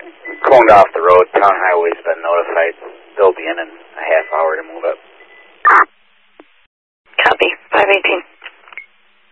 Coned off the road. Town highway's been notified. They'll be in a half hour to move up. Copy. 518.